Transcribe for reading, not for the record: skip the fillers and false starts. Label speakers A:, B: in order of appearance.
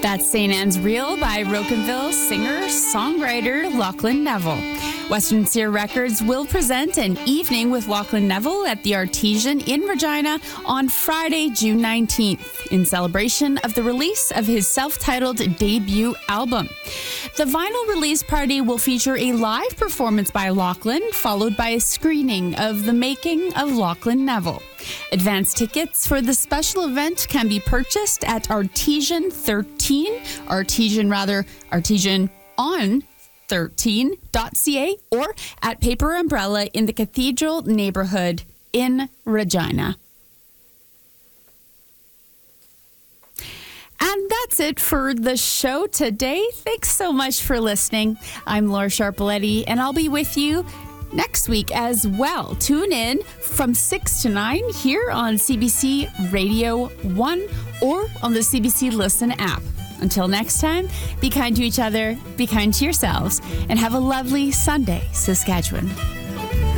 A: That's St. Anne's Reel by Rocanville singer-songwriter Lachlan Neville. Western Sear Records will present an evening with Lachlan Neville at the Artesian in Regina on Friday, June 19th, in celebration of the release of his self-titled debut album. The vinyl release party will feature a live performance by Lachlan, followed by a screening of The Making of Lachlan Neville. Advance tickets for the special event can be purchased at Artesian on 13.ca or at Paper Umbrella in the Cathedral neighborhood in Regina. And that's it for the show today. Thanks so much for listening. I'm Laura Sharpaletti, and I'll be with you next week as well. Tune in from 6 to 9 here on CBC Radio 1 or on the CBC Listen app. Until next time, be kind to each other, be kind to yourselves, and have a lovely Sunday, Saskatchewan.